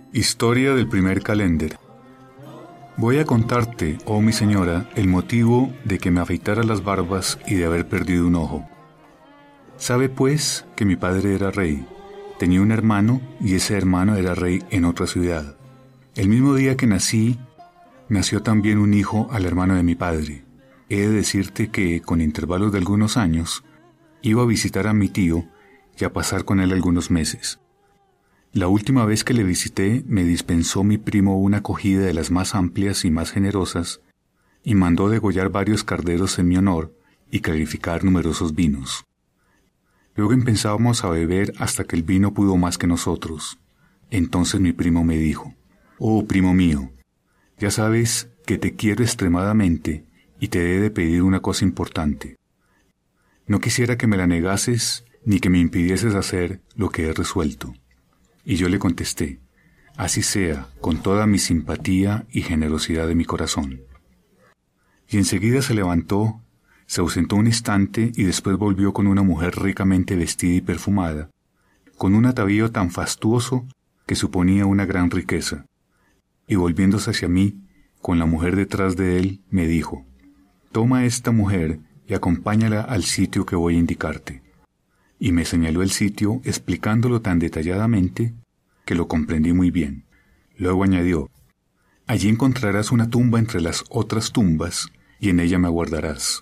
Historia del primer calender. Voy a contarte, oh mi señora, el motivo de que me afeitara las barbas y de haber perdido un ojo. Sabe pues que mi padre era rey, tenía un hermano y ese hermano era rey en otra ciudad. El mismo día que nací, nació también un hijo al hermano de mi padre. He de decirte que, con intervalos de algunos años, iba a visitar a mi tío y a pasar con él algunos meses. La última vez que le visité me dispensó mi primo una acogida de las más amplias y más generosas, y mandó degollar varios carneros en mi honor y clarificar numerosos vinos. Luego empezábamos a beber hasta que el vino pudo más que nosotros. Entonces mi primo me dijo: «Oh, primo mío, ya sabes que te quiero extremadamente y te he de pedir una cosa importante. No quisiera que me la negases ni que me impidieses hacer lo que he resuelto». Y yo le contesté: «Así sea, con toda mi simpatía y generosidad de mi corazón». Y enseguida se levantó, se ausentó un instante y después volvió con una mujer ricamente vestida y perfumada, con un atavío tan fastuoso que suponía una gran riqueza. Y volviéndose hacia mí, con la mujer detrás de él, me dijo: «Toma a esta mujer y acompáñala al sitio que voy a indicarte». Y me señaló el sitio explicándolo tan detalladamente que lo comprendí muy bien. Luego añadió: «Allí encontrarás una tumba entre las otras tumbas y en ella me aguardarás».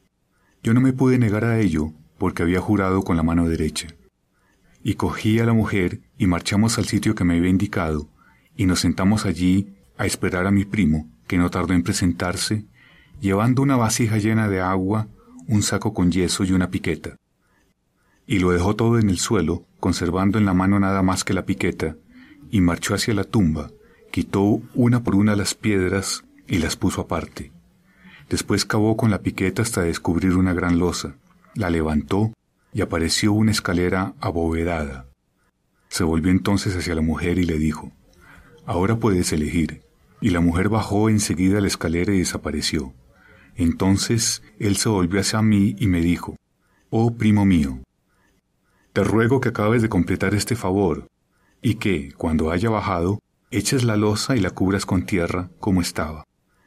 Yo no me pude negar a ello porque había jurado con la mano derecha. Y cogí a la mujer y marchamos al sitio que me había indicado y nos sentamos allí a esperar a mi primo, que no tardó en presentarse, llevando una vasija llena de agua, un saco con yeso y una piqueta. Y lo dejó todo en el suelo, conservando en la mano nada más que la piqueta, y marchó hacia la tumba, quitó una por una las piedras y las puso aparte. Después cavó con la piqueta hasta descubrir una gran losa, la levantó y apareció una escalera abovedada. Se volvió entonces hacia la mujer y le dijo: «Ahora puedes elegir». Y la mujer bajó enseguida la escalera y desapareció. Entonces él se volvió hacia mí y me dijo: «Oh, primo mío, te ruego que acabes de completar este favor, y que, cuando haya bajado, eches la losa y la cubras con tierra como estaba.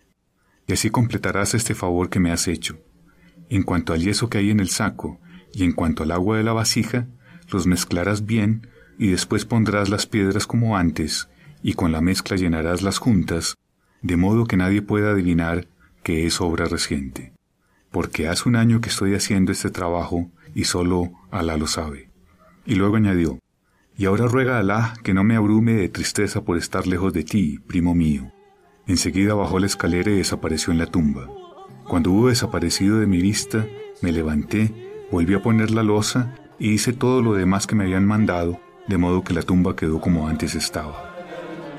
Y así completarás este favor que me has hecho. En cuanto al yeso que hay en el saco, y en cuanto al agua de la vasija, los mezclarás bien, y después pondrás las piedras como antes, y con la mezcla llenarás las juntas, de modo que nadie pueda adivinar que es obra reciente. Porque hace un año que estoy haciendo este trabajo, y solo Alá lo sabe». Y luego añadió: «Y ahora ruega a Alá que no me abrume de tristeza por estar lejos de ti, primo mío». Enseguida bajó la escalera y desapareció en la tumba. Cuando hubo desaparecido de mi vista, me levanté, volví a poner la losa y hice todo lo demás que me habían mandado, de modo que la tumba quedó como antes estaba.